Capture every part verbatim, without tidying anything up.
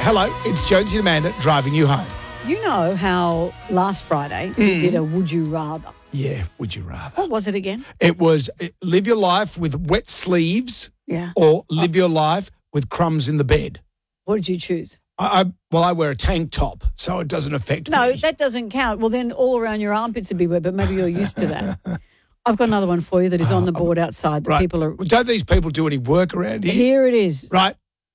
Hello, it's Jonesy and Amanda driving you home. You know how last Friday we Mm. did a Would You Rather? Yeah, would you rather? What was it again? It was uh, live your life with wet sleeves Yeah. or live your life with crumbs in the bed. What did you choose? I, I Well, I wear a tank top, so it doesn't affect No, me. that doesn't count. Well, then all around your armpits would be wet, but maybe you're used to that. I've got another one for you that is on the board outside. The right. people are. Well, don't these people do any work around here? Here it is. Right.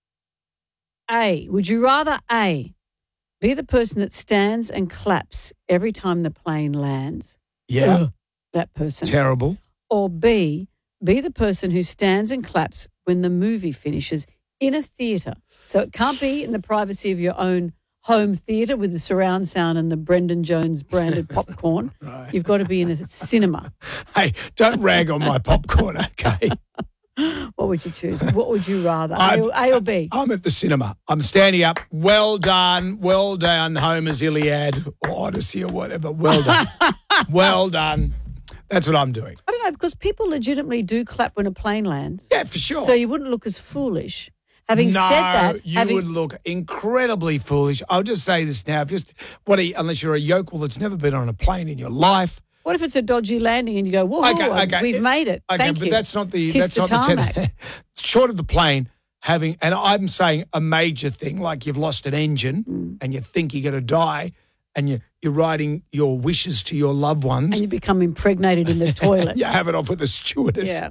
A. Would you rather A. be the person that stands and claps every time the plane lands? Yeah. Ugh, that person. Terrible. Or B. Be the person who stands and claps when the movie finishes in a theatre. So it can't be in the privacy of your own home theatre with the surround sound and the Brendan Jones branded popcorn. Right. You've got to be in a cinema. Hey, don't rag on my popcorn, okay? What would you choose? What would you rather? A I'd- or, A or B? I'm at the cinema. I'm standing up. Well done. Well done, Homer's Iliad or Odyssey or whatever. Well done. Well done. That's what I'm doing. I don't know, because people legitimately do clap when a plane lands. Yeah, for sure. So you wouldn't look as foolish. Having no, said that, you having, would look incredibly foolish. I'll just say this now. If you're, what are you, unless you're a yokel that's never been on a plane in your life. what if it's a dodgy landing and you go, whoa, Okay, okay. we've It- made it. Okay, Thank but you. that's not the Kiss that's the not the tarmac. ten- short of the plane having, and I'm saying a major thing like you've lost an engine Mm. and you think you're going to die, and you you're writing your wishes to your loved ones. And you become impregnated in the toilet. You have it off with the stewardess. Yeah.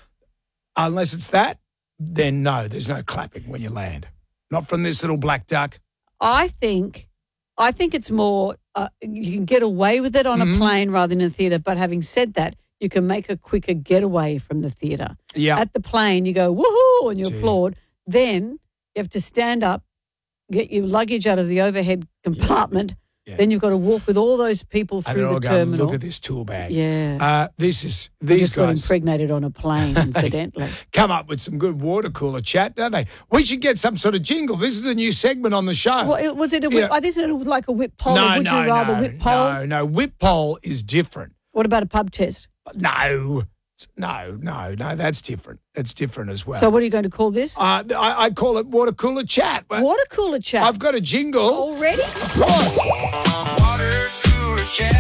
Unless it's that, then no, there's no clapping when you land. Not from this little black duck. I think, I think it's more, uh, you can get away with it on Mhm. a plane rather than in a theatre. But having said that, you can make a quicker getaway from the theatre. Yeah. At the plane, you go, woohoo, and you Jeez. applaud. Then you have to stand up, get your luggage out of the overhead compartment. Yeah. Then you've got to walk with all those people And through they're the all going, terminal. look at this tool bag. Yeah. Uh, this is, I these just got guys impregnated on a plane, incidentally. come up with some good water cooler chat, don't they? We should get some sort of jingle. This is a new segment on the show. Well, it- was it a whip? Yeah. Isn't it like a whip poll? no, or would no, you rather no, whip poll? no, no. Whip poll is different. What about a pub test? No, no, no, no. That's different. It's different as well. So what are you going to call this? uh, I, I call it water cooler chat. Well, Water cooler chat. I've got a jingle. Already? Of course. Water cooler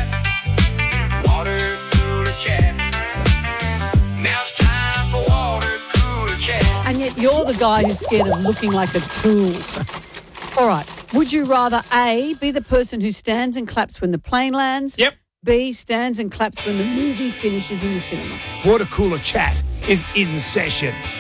chat. Water cooler chat. Now it's time for water cooler chat. And yet you're the guy who's scared of looking like a tool. All right. Would you rather A, be the person who stands and claps when the plane lands? Yep. B, stands and claps when the movie finishes in the cinema? Water cooler chat is in session.